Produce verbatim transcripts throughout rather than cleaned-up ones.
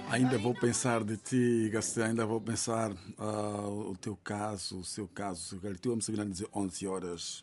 Ainda vou pensar de ti, Garcia, ainda vou pensar ah, o teu caso, o seu caso, o seu caso. Tu vamos saber dizer onze horas.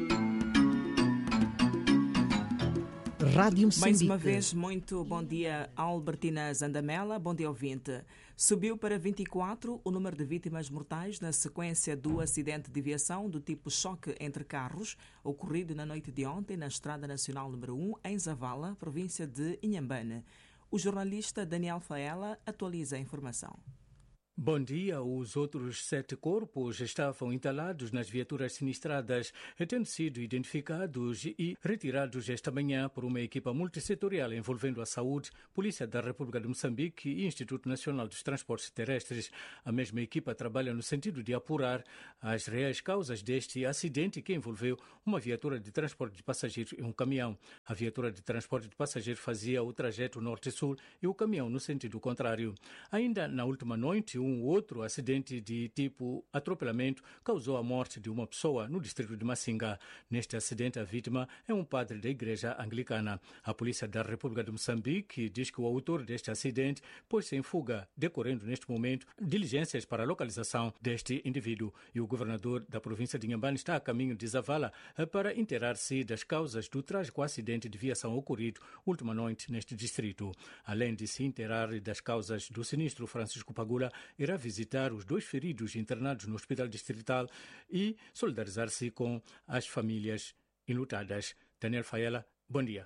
Rádio Moçambique. Mais uma vez, muito bom dia, Albertina Zandamela. Bom dia, ouvinte. Subiu para vinte e quatro o número de vítimas mortais na sequência do acidente de viação do tipo choque entre carros, ocorrido na noite de ontem na Estrada Nacional número um, em Zavala, província de Inhambane. O jornalista Daniel Faela atualiza a informação. Bom dia. Os outros sete corpos estavam entalados nas viaturas sinistradas, tendo sido identificados e retirados esta manhã por uma equipa multissetorial envolvendo a saúde, Polícia da República de Moçambique e Instituto Nacional dos Transportes Terrestres. A mesma equipa trabalha no sentido de apurar as reais causas deste acidente que envolveu uma viatura de transporte de passageiros e um caminhão. A viatura de transporte de passageiros fazia o trajeto norte-sul e o caminhão no sentido contrário. Ainda na última noite, um Um outro acidente de tipo atropelamento causou a morte de uma pessoa no distrito de Massinga. Neste acidente, a vítima é um padre da igreja anglicana. A Polícia da República de Moçambique diz que o autor deste acidente pôs-se em fuga, decorrendo neste momento diligências para a localização deste indivíduo. E o governador da província de Inhambane está a caminho de Zavala para inteirar-se das causas do trágico acidente de viação ocorrido última noite neste distrito. Além de se inteirar das causas do sinistro, Francisco Pagula irá visitar os dois feridos internados no Hospital Distrital e solidarizar-se com as famílias enlutadas. Daniel Faela, bom dia.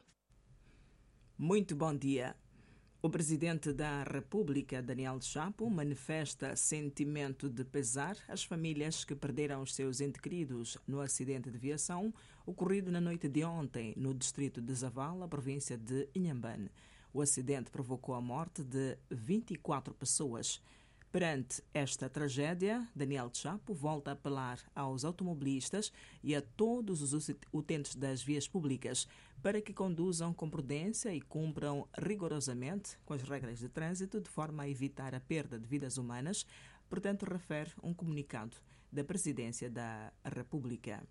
Muito bom dia. O presidente da República, Daniel Chapo, manifesta sentimento de pesar às famílias que perderam os seus entes queridos no acidente de viação ocorrido na noite de ontem no distrito de Zavala, província de Inhambane. O acidente provocou a morte de vinte e quatro pessoas. Perante esta tragédia, Daniel Chapo volta a apelar aos automobilistas e a todos os utentes das vias públicas para que conduzam com prudência e cumpram rigorosamente com as regras de trânsito de forma a evitar a perda de vidas humanas, portanto, refere um comunicado da Presidência da República.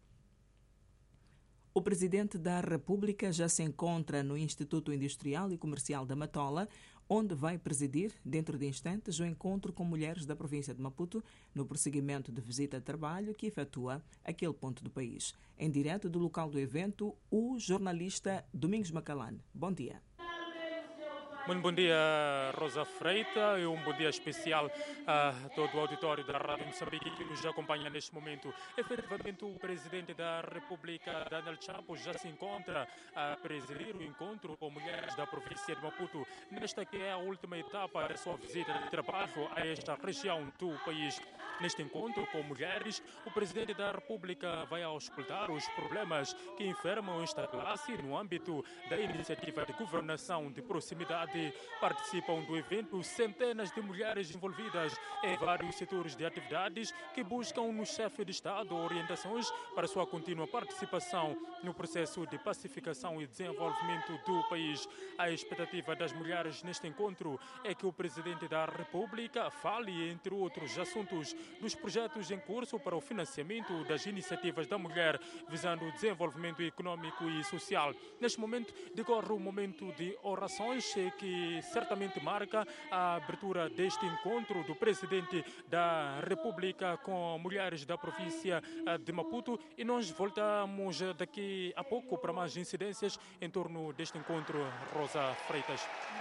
O Presidente da República já se encontra no Instituto Industrial e Comercial da Matola, onde vai presidir, dentro de instantes, o encontro com mulheres da província de Maputo, no prosseguimento de visita de trabalho que efetua aquele ponto do país. Em direto do local do evento, o jornalista Domingos Macalane. Bom dia. Muito bom dia, Rosa Freita, e um bom dia especial a todo o auditório da Rádio Moçambique que nos acompanha neste momento. Efetivamente, o Presidente da República, Daniel Chapo, já se encontra a presidir o encontro com mulheres da província de Maputo, nesta que é a última etapa da sua visita de trabalho a esta região do país. Neste encontro com mulheres, o Presidente da República vai auscultar os problemas que enfermam esta classe no âmbito da iniciativa de governação de proximidade. Participam do evento centenas de mulheres envolvidas em vários setores de atividades que buscam no chefe de Estado orientações para sua contínua participação no processo de pacificação e desenvolvimento do país. A expectativa das mulheres neste encontro é que o Presidente da República fale, entre outros assuntos, dos projetos em curso para o financiamento das iniciativas da mulher, visando o desenvolvimento econômico e social. Neste momento, decorre um momento de orações que certamente marca a abertura deste encontro do Presidente da República com mulheres da província de Maputo, e nós voltamos daqui a pouco para mais incidências em torno deste encontro. Rosa Freitas.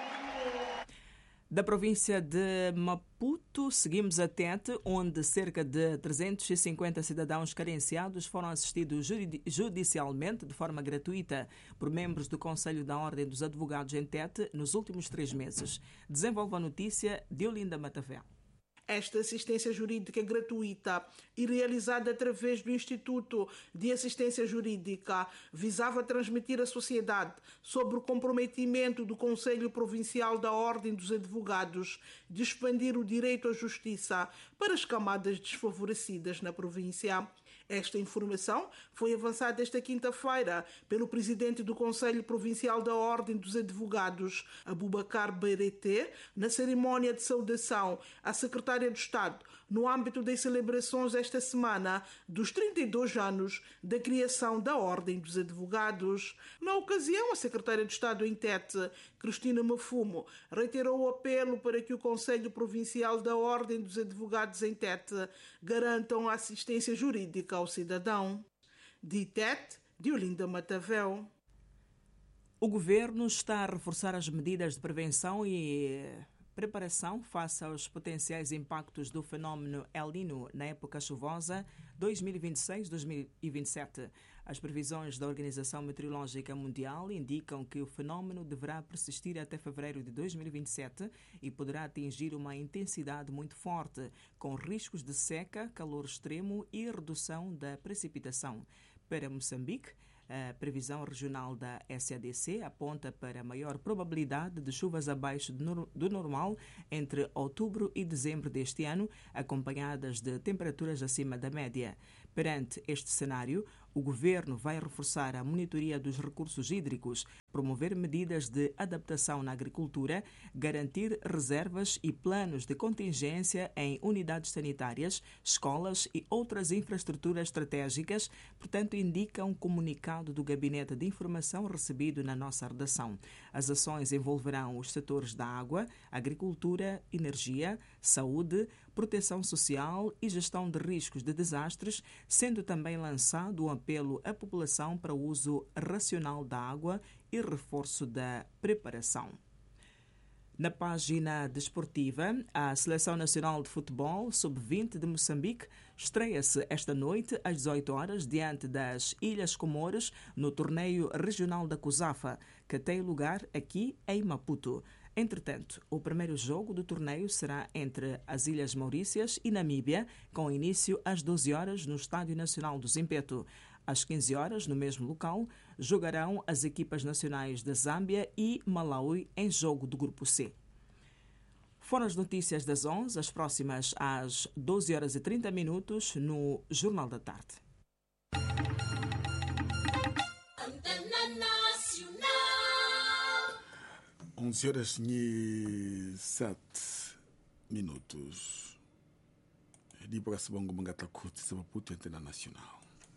Da província de Maputo, seguimos a Tete, onde cerca de trezentos e cinquenta cidadãos carenciados foram assistidos judicialmente de forma gratuita por membros do Conselho da Ordem dos Advogados em Tete nos últimos três meses. Desenvolve a notícia de Olinda Matavel. Esta assistência jurídica é gratuita e realizada através do Instituto de Assistência Jurídica visava transmitir à sociedade sobre o comprometimento do Conselho Provincial da Ordem dos Advogados de expandir o direito à justiça para as camadas desfavorecidas na província. Esta informação foi avançada esta quinta-feira pelo presidente do Conselho Provincial da Ordem dos Advogados, Abubakar Beirete, na cerimónia de saudação à secretária de Estado, no âmbito das celebrações esta semana dos trinta e dois anos da criação da Ordem dos Advogados. Na ocasião, a secretária de Estado em Tete, Cristina Mafumo, reiterou o apelo para que o Conselho Provincial da Ordem dos Advogados em Tete garantam a assistência jurídica ao cidadão. De Tete, Diolinda Matavel. O governo está a reforçar as medidas de prevenção e preparação face aos potenciais impactos do fenómeno El Niño na época chuvosa dois mil e vinte e seis dois mil e vinte e sete. As previsões da Organização Meteorológica Mundial indicam que o fenómeno deverá persistir até fevereiro de dois mil e vinte e sete e poderá atingir uma intensidade muito forte, com riscos de seca, calor extremo e redução da precipitação. Para Moçambique, a previsão regional da S A D C aponta para maior probabilidade de chuvas abaixo do normal entre outubro e dezembro deste ano, acompanhadas de temperaturas acima da média. Perante este cenário, o governo vai reforçar a monitoria dos recursos hídricos, promover medidas de adaptação na agricultura, garantir reservas e planos de contingência em unidades sanitárias, escolas e outras infraestruturas estratégicas, portanto, indica um comunicado do Gabinete de Informação recebido na nossa redação. As ações envolverão os setores da água, agricultura, energia, saúde, proteção social e gestão de riscos de desastres, sendo também lançado um apelo à população para o uso racional da água e reforço da preparação. Na página desportiva, a Seleção Nacional de Futebol sub vinte de Moçambique estreia-se esta noite às dezoito horas diante das Ilhas Comores no torneio regional da COSAFA, que tem lugar aqui em Maputo. Entretanto, o primeiro jogo do torneio será entre as Ilhas Maurícias e Namíbia, com início às doze horas no Estádio Nacional do Zimpeto. Às quinze horas, no mesmo local, jogarão as equipas nacionais da Zâmbia e Malawi em jogo do Grupo C. Foram as notícias das onze, as próximas às doze horas e trinta minutos no Jornal da Tarde. onze horas e sete minutos. Di para sebongo mengata kuti sebab putu internasional.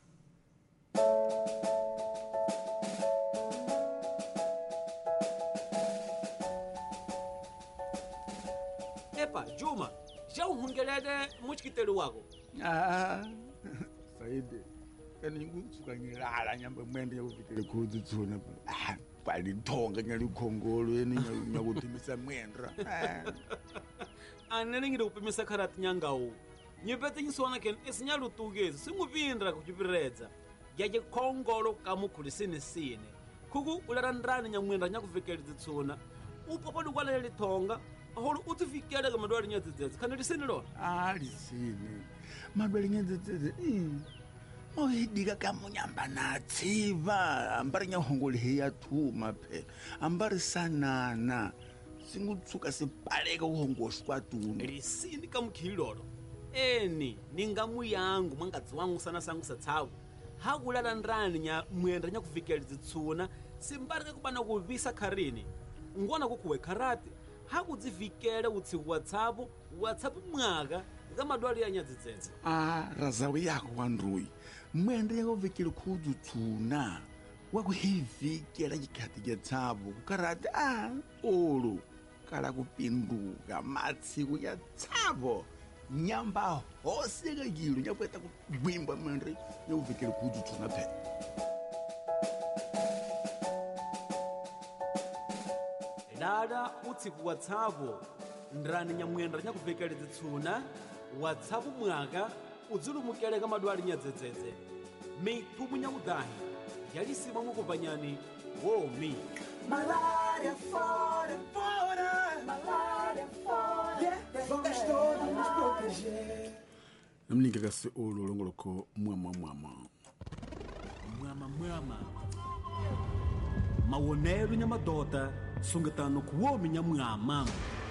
Epa, Juma, já o hungelede mosquiteiro wago. Ah, saíde. Kan ninguém suka ngilala nyamba mwende yovikele kuti tsona. Ah, pali tonga nyali khongolo yeni nyakutimisa mwendra. Anene ngide kupimisa karati nyangawo. Nyipete nyisona ken esinyalu tugezi singuvindra kuchipiredza. Yaje khongolo kamukhulisini sine. Kuku ularandrani nyamwendra nyakuvikele tsona. Upopo lukwalele tonga. Aholo utifikele ka madwali nyatsetse kana lisini lona. Ah, lisini. Madwali nyatsetse. Mohidika ka munyamba na tsiva ambari nyahongole heya thuma phe ambari sanana singutsuka sipaleka uhongoswa tunu lisini ka mukhilolo eni ningamu yangu mwangadzi wangu sana sangu satsawu hakulala ndrani nya mwendra nya kuvikela tsuna simbarike kubana kuvisa kharini ngona kukuwe kharati hakudzivikela utsiku WhatsApp WhatsApp mwaka ka madwali ya nyadzitsetse. Ah, razawi yako wandruyi mwende yakovikele khudzu tsuna wakuhivikela chikhathi cha tsavo kukarati ah olo kala kupinduka matsiku ya tsavo nyamba hoseka yilo nyakweta kugwimba mwende yakuvikele khudzu tsuna phe. Dada utsiku WhatsApp ndrani nyamwendra nyakuvikele tsuna WhatsApp mwaka udzulumukele ka madwali nyadzedzedze meithumu nyakudahi yalisima mukupanyani womi Malaria fora, fora, malaria fora, yeah. Vamos todos nos proteger. Namninga kasi olo longoloko mwama mwama mwama mwama mawonelo nyamadota sungetano kuwomi nyamwama